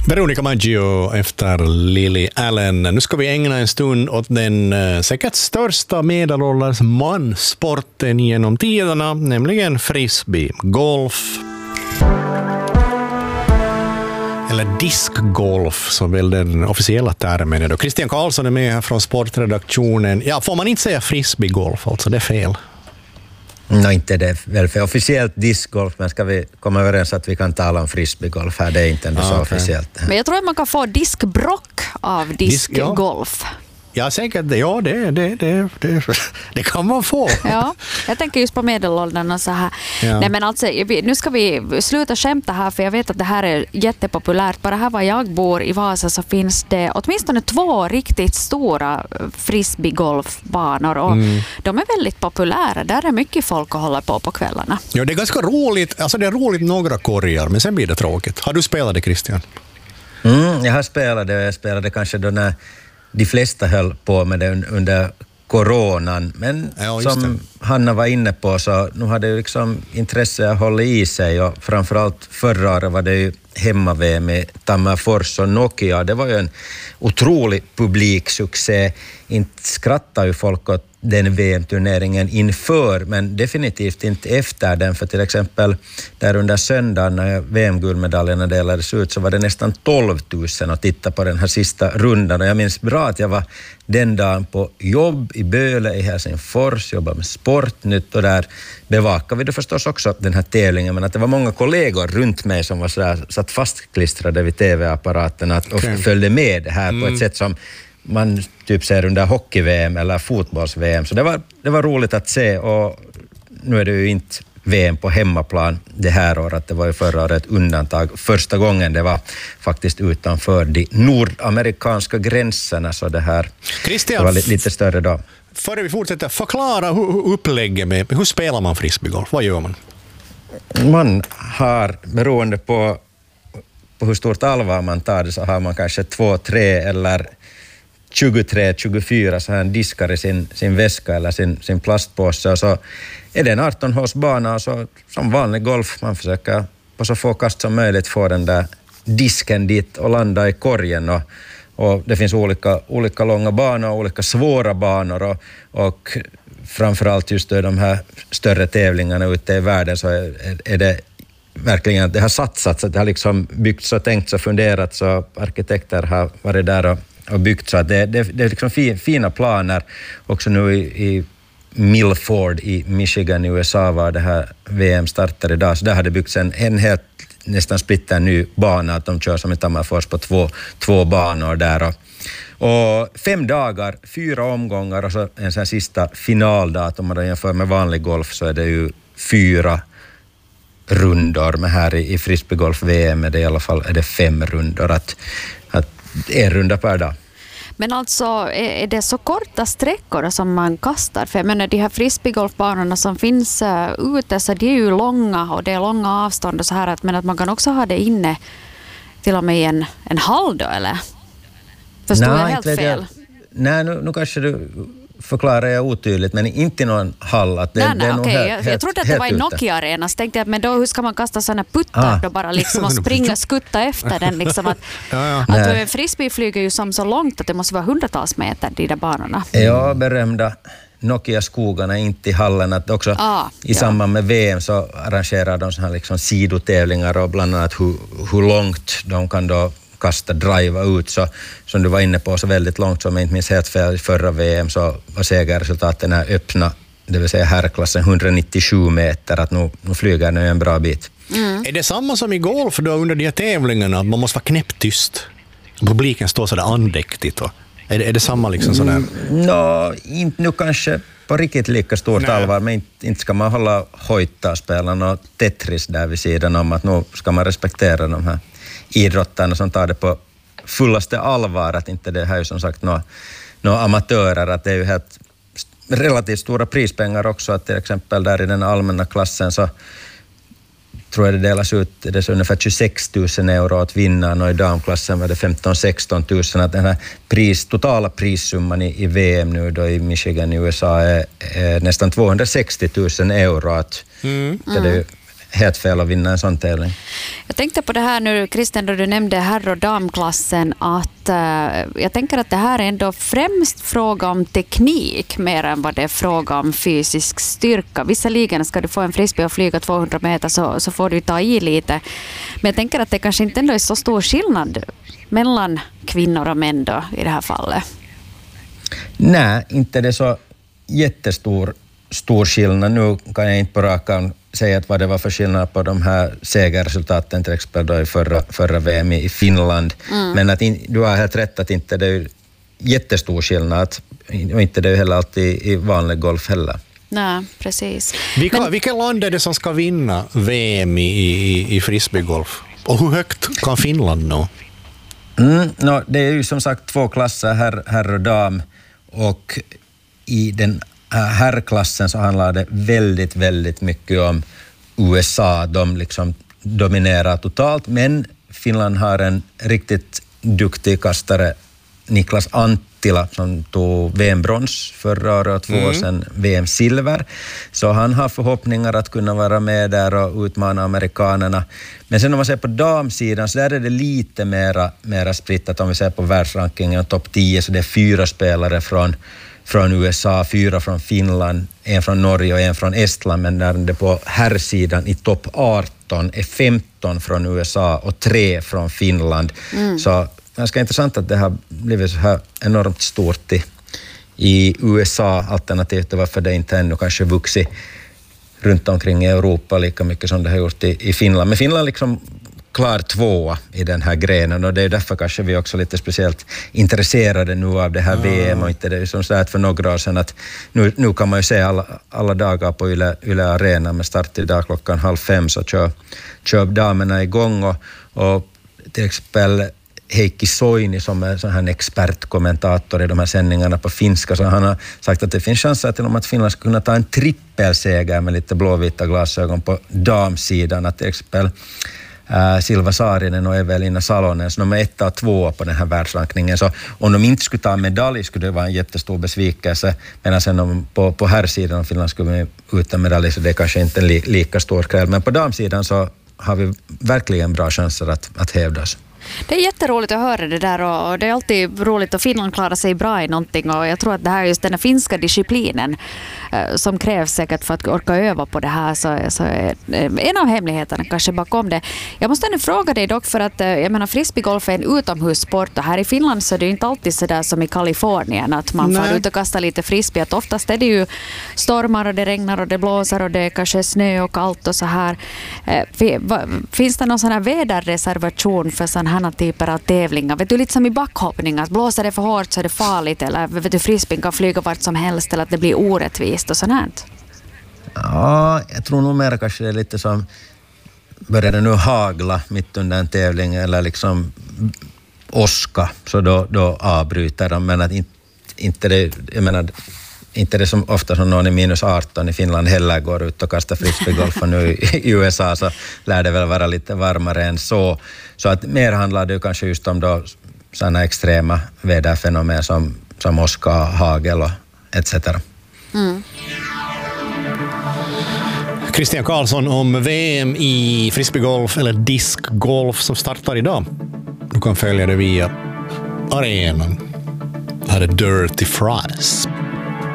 Veronica Maggio efter Lily Allen. Nu ska vi ägna en stund åt den säkert största medelålders mansporten genom tiderna, nämligen frisbee, golf. Eller diskgolf som väl den officiella termen är då. Christian Karlsson är med här från sportredaktionen. Ja, får man inte säga frisbeegolf alltså, det är fel? Nej, inte det väl för officiellt diskgolf, men ska vi komma överens att vi kan tala om frisbeegolf här, det är inte ändå så officiellt. Men jag tror att man kan få diskbrock av diskgolf. Ja, säkert. Ja, det kan man få. Ja, jag tänker just på medelåldern och så här. Ja. Nej, men alltså, nu ska vi sluta skämta här, för jag vet att det här är jättepopulärt. Bara här var jag bor i Vasa så finns det åtminstone 2 riktigt stora frisbeegolfbanor och de är väldigt populära. Där är mycket folk att hålla på kvällarna. Ja, det är ganska roligt. Alltså det är roligt några korgar, men sen blir det tråkigt. Har du spelat det, Christian? Jag har spelat det och jag spelade kanske då när de flesta höll på med det under coronan, men som Hanna var inne på så nu hade ju liksom intresse att hålla i sig och framförallt förra året var det ju hemma-VM med Tammerfors och Nokia. Det var ju en otrolig publiksuccé. Inte skrattar ju folk åt den VM-turneringen inför, men definitivt inte efter den, för till exempel där under söndagen när VM-guldmedaljerna delades ut så var det nästan 12 000 att titta på den här sista rundan, och jag minns bra att jag var den dagen på jobb i Böle i Helsingfors, jobbade med Sportnytt och där bevakade vi då förstås också den här tävlingen, men att det var många kollegor runt mig som var så där, satt fastklistrade vid tv-apparaten och följde med det här på ett sätt som man typ ser under hockey-VM eller fotbolls-VM. Så det var roligt att se, och nu är det ju inte VM på hemmaplan det här året. Det var ju förra året ett undantag. Första gången det var faktiskt utanför de nordamerikanska gränserna, så det här Christian, det var lite större då. Före vi fortsätter, förklara upplägget med hur spelar man frisbeegolf? Vad gör man? Man har, beroende på hur stort allvar man tar det, så har man kanske 2, 3 eller 23, 24 så här diskar i sin väska eller sin plastpåse, och så är det en 18-hålsbana och så som vanlig golf, man försöker på så få kast som möjligt få den där disken dit och landa i korgen, och det finns olika långa banor, olika svåra banor och framförallt just då de här större tävlingarna ute i världen så är det verkligen att det har satsats, att det har liksom byggts och tänkts och funderats, så arkitekter har varit där och byggt, så att det är liksom fina planer. Också nu i Milford i Michigan i USA var det här VM startar idag, så där hade byggts en helt nästan splitter ny bana, att de kör som i Tammerfors på två banor där, och 5 dagar, 4 omgångar och så en sån här sista finaldag. Om man jämför med vanlig golf så är det ju 4 rundor, men här i frisbeegolf-VM är det i alla fall är det 5 rundor, att 1 runda per dag. Men alltså, är det så korta sträckor som man kastar? För jag menar, de här frisbeegolfbanorna som finns ute, så de är ju långa och det är långa avstånd och så här, men att man kan också ha det inne till och med i en hall då, eller? Förstår jag helt fel? Nej, nu kanske du förklarar jag otydligt, men inte i någon hall. Att det är nog jag trodde att det var i Nokia-arena, så tänkte jag, men då hur ska man kasta sådana puttar då bara liksom och springa, skutta efter den liksom, att frisbee flyger ju som så långt att det måste vara 100-tals meter de där banorna. Ja, berömda Nokia-skogarna, inte i hallen, att också i samband med VM så arrangerar de såna här liksom sidotävlingar och bland annat hur långt de kan då kasta, driva ut, så som du var inne på, så väldigt långt, som jag inte minns helt fel, förra VM så var segerresultaten här öppna, det vill säga herrklassen 197 meter, att nu flyger den en bra bit. Är det samma som i golf då under de här tävlingarna, att man måste vara knäpptyst? Publiken står sådär andäktigt, och är det samma liksom sådär? Inte nu kanske på riktigt lika stort allvar, men inte ska man hålla hojta spelarna och Tetris där vid sidan om, att nu ska man respektera de här idrottarna som tar det på fullaste allvar, att inte det här är som sagt några amatörer, att det är ju helt relativt stora prispengar också, att till exempel där i den allmänna klassen så tror jag det delas ut, det är så ungefär 26 000 euro att vinna, och i damklassen var det 15-16 000, att den här totala prissumman i VM nu då i Michigan i USA är nästan 260 000 euro, att det är ju helt fel att vinna en sån tävling. Jag tänkte på det här nu, Christian, då du nämnde herr- och damklassen, att jag tänker att det här är ändå främst fråga om teknik mer än vad det är fråga om fysisk styrka. Visserligen ska du få en frisbee och flyga 200 meter så får du ta i lite. Men jag tänker att det kanske inte ändå är så stor skillnad mellan kvinnor och män då i det här fallet. Nej, inte det är så jättestor skillnad. Nu kan jag inte på rakan säga att vad det var för skillnad på de här segerresultaten till exempel då i förra VM i Finland. Men att du har helt rätt att inte det är jättestor skillnad och inte det är heller alltid i vanlig golf heller. Nej, precis. Vilka land är det som ska vinna VM i frisbeegolf? Och hur högt kan Finland nå? Det är ju som sagt 2 klasser, herr och dam, och i den herrklassen så handlar det väldigt, väldigt mycket om USA. De liksom dominerar totalt, men Finland har en riktigt duktig kastare, Niklas Anttila, som tog VM-brons förra året och 2 år sedan VM-silver. Så han har förhoppningar att kunna vara med där och utmana amerikanerna. Men sen om man ser på damsidan så där är det lite mera splittat. Om vi ser på världsrankingen och topp 10 så det är 4 spelare från USA, 4 från Finland, 1 från Norge och 1 från Estland, men när det på herrsidan i topp 18 är 15 från USA och 3 från Finland. Så ganska intressant att det har blivit så här enormt stort i USA, alternativt varför det inte ännu kanske vuxit runt omkring i Europa lika mycket som det har gjort i Finland. Men Finland liksom klar 2 i den här grenen och det är därför kanske vi också lite speciellt intresserade nu av det här VM och inte det är som så att för några år sedan att nu kan man ju se alla dagar på Yle Arena med start idag 4:30 så kör damerna igång och till exempel Heikki Soini som är sån här expertkommentator i de här sändningarna på finska, så han har sagt att det finns chanser till att Finland ska kunna ta en trippelseger med lite blåvita glasögon på damsidan, att till exempel Silva Saarinen och Evelina Salonen, så de är 1 och 2 på den här världsrankningen. Så om de inte skulle ta medalj skulle det vara en jättestor besvikelse, medan sen på herrsidan om Finland skulle utan medalj så det är kanske inte en lika stor kväll. Men på damsidan så har vi verkligen bra chanser att hävda oss. Det är jätteroligt att höra det där och det är alltid roligt att Finland klarar sig bra i någonting och jag tror att det här är just den här finska disciplinen som krävs säkert för att orka öva på det här, så är en av hemligheterna kanske bakom det. Jag måste ändå fråga dig dock, för att jag menar frisbeegolf är en utomhussport och här i Finland så är det inte alltid så där som i Kalifornien att man får ut och kasta lite frisbee, att oftast är det ju stormar och det regnar och det blåser och det kanske är snö och kallt och så här. Finns det någon sån här väderreservation för sån här typer av tävlingar? Vet du, lite som i backhoppning, att blåser det för hårt så är det farligt, eller vet du, frisbeen kan flyga vart som helst eller att det blir orättvist och sånt här? Ja, jag tror nog mer kanske det är lite som börjar det nu hagla mitt under en tävling eller liksom åska, så då avbryter de, men att inte det, jag menar inte det som ofta som någon i minus 18 i Finland heller går ut och kastar frisbeegolf, och nu i USA så lär det väl vara lite varmare än så. Så att mer handlar det kanske just om då sådana extrema väderfenomen som åska, hagel och etc. Christian Karlsson om VM i frisbeegolf eller diskgolf som startar idag. Du kan följa det via arenan. Här är Dirty Fries.